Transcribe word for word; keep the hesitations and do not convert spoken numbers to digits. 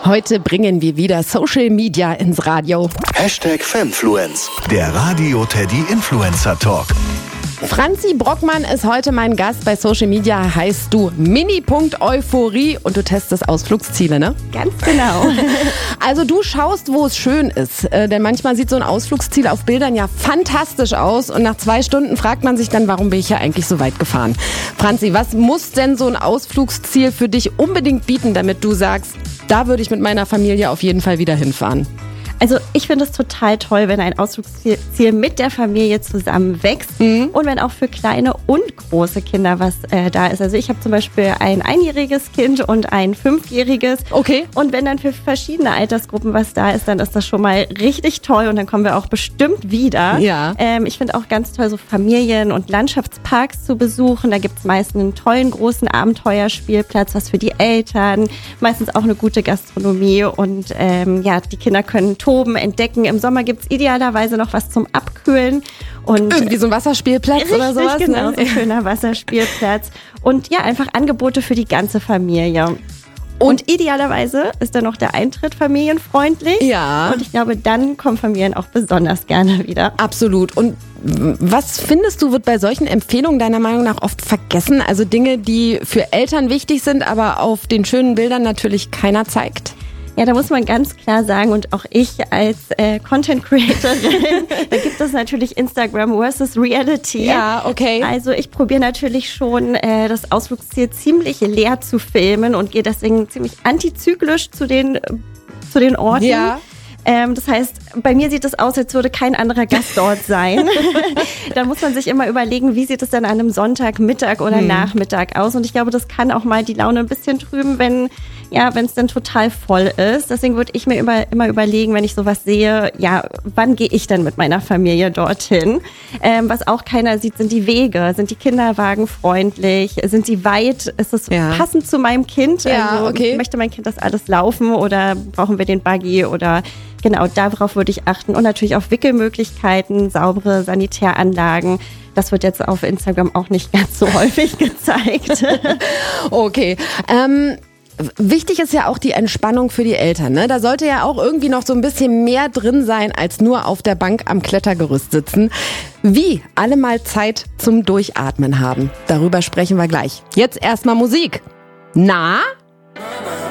Heute bringen wir wieder Social Media ins Radio. Hashtag Femfluence, der Radio-Teddy-Influencer-Talk. Franzi Brockmann ist heute mein Gast. Bei Social Media heißt du Mini.Euphorie und du testest Ausflugsziele, ne? Ganz genau. Also du schaust, wo es schön ist. Äh, denn manchmal sieht so ein Ausflugsziel auf Bildern ja fantastisch aus und nach zwei Stunden fragt man sich dann, warum bin ich ja eigentlich so weit gefahren? Franzi, was muss denn so ein Ausflugsziel für dich unbedingt bieten, damit du sagst, da würde ich mit meiner Familie auf jeden Fall wieder hinfahren? Also ich finde es total toll, wenn ein Ausflugsziel mit der Familie zusammen wächst mhm. und wenn auch für kleine und große Kinder was äh, da ist. Also ich habe zum Beispiel ein einjähriges Kind und ein fünfjähriges. Okay. Und wenn dann für verschiedene Altersgruppen was da ist, dann ist das schon mal richtig toll und dann kommen wir auch bestimmt wieder. Ja. Ähm, ich finde auch ganz toll, so Familien- und Landschaftsparks zu besuchen. Da gibt es meistens einen tollen großen Abenteuerspielplatz, was für die Eltern, meistens auch eine gute Gastronomie und ähm, ja, die Kinder können toben, entdecken. Im Sommer gibt es idealerweise noch was zum Abkühlen. Und irgendwie so ein Wasserspielplatz richtig, oder sowas. Genau, Ne? so ein schöner Wasserspielplatz. Und ja, einfach Angebote für die ganze Familie. Und, und idealerweise ist dann noch der Eintritt familienfreundlich. Ja. Und ich glaube, dann kommen Familien auch besonders gerne wieder. Absolut. Und was findest du, wird bei solchen Empfehlungen deiner Meinung nach oft vergessen? Also Dinge, die für Eltern wichtig sind, aber auf den schönen Bildern natürlich keiner zeigt? Ja, da muss man ganz klar sagen, und auch ich als äh, Content Creatorin, da gibt es natürlich Instagram versus Reality. Ja, okay. Also ich probiere natürlich schon, äh, das Ausflugsziel ziemlich leer zu filmen und gehe deswegen ziemlich antizyklisch zu den, äh, zu den Orten. Ja. Ähm, das heißt, bei mir sieht es aus, als würde kein anderer Gast dort sein. Da muss man sich immer überlegen, wie sieht es denn an einem Sonntagmittag oder hm. Nachmittag aus? Und ich glaube, das kann auch mal die Laune ein bisschen trüben, wenn ja, wenn es dann total voll ist. Deswegen würde ich mir immer, immer überlegen, wenn ich sowas sehe, ja, wann gehe ich denn mit meiner Familie dorthin? Ähm, was auch keiner sieht, sind die Wege. Sind die Kinderwagen freundlich? Sind die weit? Ist es ja. passend zu meinem Kind? Ja, also, okay. Möchte mein Kind das alles laufen oder brauchen wir den Buggy oder genau, darauf würde ich achten. Und natürlich auf Wickelmöglichkeiten, saubere Sanitäranlagen. Das wird jetzt auf Instagram auch nicht ganz so häufig gezeigt. Okay. Ähm Wichtig ist ja auch die Entspannung für die Eltern, ne? Da sollte ja auch irgendwie noch so ein bisschen mehr drin sein, als nur auf der Bank am Klettergerüst sitzen. Wie alle mal Zeit zum Durchatmen haben. Darüber sprechen wir gleich. Jetzt erstmal Musik. Na?